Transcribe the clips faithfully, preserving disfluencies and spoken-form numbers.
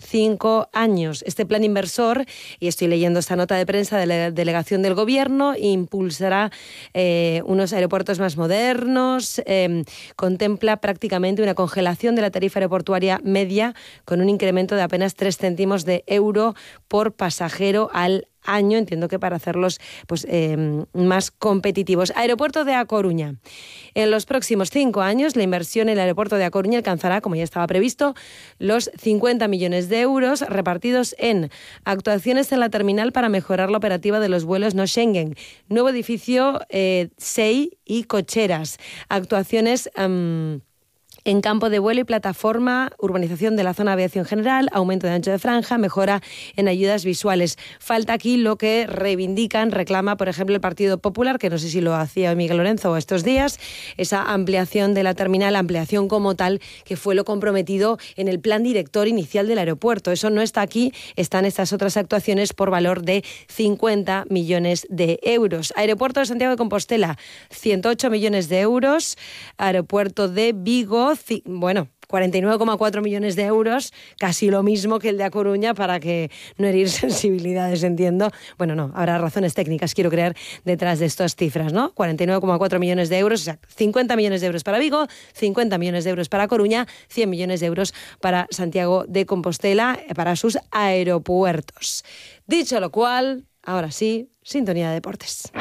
cinco años. Este plan inversor, y estoy leyendo esta nota de prensa de la delegación del Gobierno, impulsará eh, unos aeropuertos más modernos, eh, contempla prácticamente una congelación de la tarifa aeroportuaria media con un incremento de apenas tres céntimos de euro por pasajero al año, entiendo que para hacerlos pues, eh, más competitivos. Aeropuerto de A Coruña. En los próximos cinco años, la inversión en el aeropuerto de A Coruña alcanzará, como ya estaba previsto, los cincuenta millones de euros repartidos en actuaciones en la terminal para mejorar la operativa de los vuelos no Schengen, nuevo edificio eh, S E I y cocheras, actuaciones Um, en campo de vuelo y plataforma, urbanización de la zona de aviación general, aumento de ancho de franja, mejora en ayudas visuales. Falta aquí lo que reivindican, reclama, por ejemplo, el Partido Popular, que no sé si lo hacía Miguel Lorenzo estos días, esa ampliación de la terminal, ampliación como tal, que fue lo comprometido en el plan director inicial del aeropuerto. Eso no está aquí, están estas otras actuaciones por valor de cincuenta millones de euros. Aeropuerto de Santiago de Compostela, ciento ocho millones de euros. Aeropuerto de Vigo, bueno, cuarenta y nueve coma cuatro millones de euros, casi lo mismo que el de A Coruña, para que no herir sensibilidades, entiendo. Bueno, no, habrá razones técnicas, quiero creer, detrás de estas cifras, ¿no? cuarenta y nueve coma cuatro millones de euros, o sea, cincuenta millones de euros para Vigo, cincuenta millones de euros para Coruña, cien millones de euros para Santiago de Compostela, para sus aeropuertos. Dicho lo cual, ahora sí, sintonía de deportes.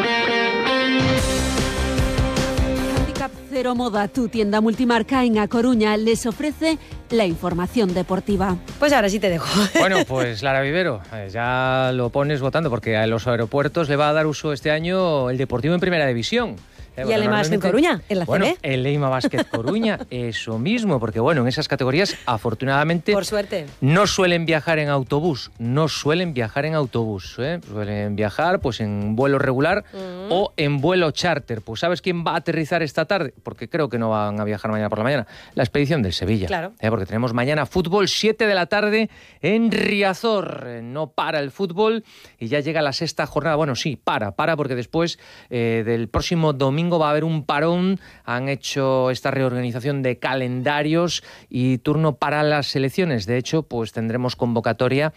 Cero Moda, tu tienda multimarca en A Coruña, les ofrece la información deportiva. Pues ahora sí te dejo. Bueno, pues Lara Vivero, ya lo pones votando porque a los aeropuertos le va a dar uso este año el Deportivo en Primera División. Eh, y además en Coruña, en la bueno, C B. El Leima Basket Coruña, eso mismo, porque bueno, en esas categorías, afortunadamente, por suerte, no suelen viajar en autobús, no suelen viajar en autobús, ¿eh? Suelen viajar pues en vuelo regular mm. o en vuelo charter. Pues ¿sabes quién va a aterrizar esta tarde? Porque creo que no van a viajar mañana por la mañana. La expedición del Sevilla. Claro. ¿eh? Porque tenemos mañana fútbol, siete de la tarde en Riazor. No para el fútbol y ya llega la sexta jornada. Bueno, sí, para, para, porque después eh, del próximo domingo va a haber un parón, han hecho esta reorganización de calendarios y turno para las selecciones. De hecho, pues tendremos convocatoria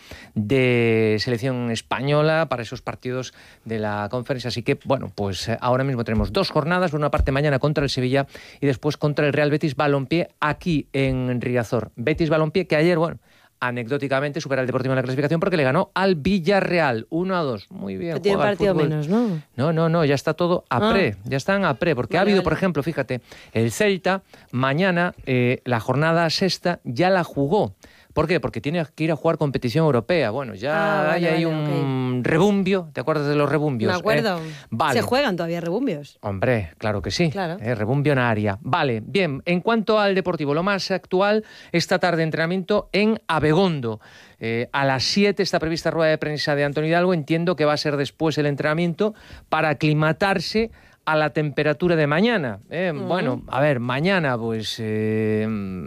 de selección española para esos partidos de la conferencia. Así que, bueno, pues ahora mismo tenemos dos jornadas, una parte mañana contra el Sevilla y después contra el Real Betis Balompié aquí en Riazor. Betis Balompié que ayer, bueno, anecdóticamente supera al Deportivo en la clasificación porque le ganó al Villarreal uno a dos. Muy bien. Tiene un partido menos, ¿no? No, no, no, ya está todo a pre, ah. ya están a pre, porque vale, ha habido, vale. por ejemplo, fíjate, el Celta mañana, eh, la jornada sexta ya la jugó. ¿Por qué? Porque tiene que ir a jugar competición europea. Bueno, ya ah, vale, hay ahí vale, un okay. rebumbio. ¿Te acuerdas de los rebumbios? Me acuerdo. ¿Eh? Vale. ¿Se juegan todavía rebumbios? Hombre, claro que sí. Claro. Eh, rebumbio en área. Vale, bien. En cuanto al Deportivo, lo más actual, esta tarde entrenamiento en Abegondo. Eh, a las siete está prevista rueda de prensa de Antonio Hidalgo. Entiendo que va a ser después el entrenamiento para aclimatarse a la temperatura de mañana. ¿eh? Mm. Bueno, a ver, mañana pues eh,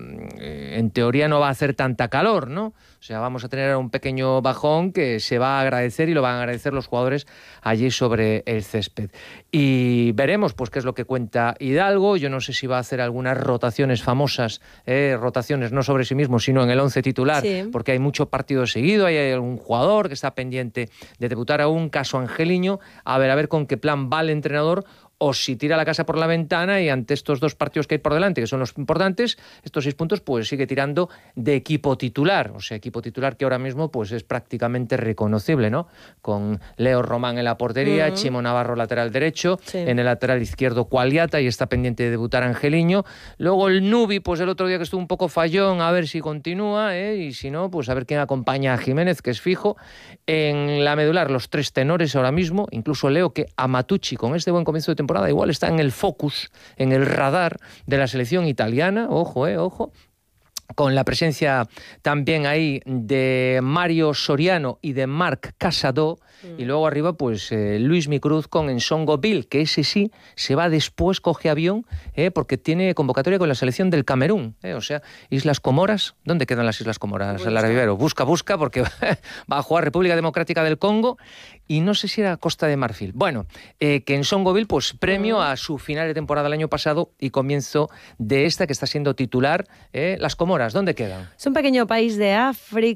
en teoría no va a hacer tanta calor, ¿no? O sea, vamos a tener un pequeño bajón que se va a agradecer y lo van a agradecer los jugadores allí sobre el césped. Y veremos pues qué es lo que cuenta Hidalgo. Yo no sé si va a hacer algunas rotaciones famosas, eh, rotaciones no sobre sí mismo, sino en el once titular, sí. porque hay mucho partido seguido, hay algún jugador que está pendiente de debutar aún, caso Angeliño. A ver, a ver con qué plan va el entrenador, o si tira la casa por la ventana y ante estos dos partidos que hay por delante, que son los importantes, estos seis puntos, pues sigue tirando de equipo titular. O sea, equipo titular que ahora mismo pues es prácticamente reconocible, ¿no? Con Leo Román en la portería, uh-huh. Chimo Navarro lateral derecho, sí. en el lateral izquierdo Cualiata y está pendiente de debutar Angeliño. Luego el Nubi, pues el otro día que estuvo un poco fallón, a ver si continúa, ¿eh? Y si no, pues a ver quién acompaña a Jiménez, que es fijo. En la medular, los tres tenores ahora mismo, incluso Leo que a Matucci, con este buen comienzo de temporada, igual está en el focus, en el radar de la selección italiana, ojo, eh, ojo, con la presencia también ahí de Mario Soriano y de Marc Casado, mm. y luego arriba pues eh, Luis Micruz con Ensongo Bill, que ese sí se va después, coge avión, eh, porque tiene convocatoria con la selección del Camerún, eh, o sea, Islas Comoras. ¿Dónde quedan las Islas Comoras, Lara Vivero? Busca, busca, porque va a jugar República Democrática del Congo y no sé si era Costa de Marfil. Bueno, eh, que Ensongo Bill, pues premio mm. a su final de temporada el año pasado y comienzo de esta que está siendo titular, eh, las Comoras. ¿Dónde quedan? Es un pequeño país de África.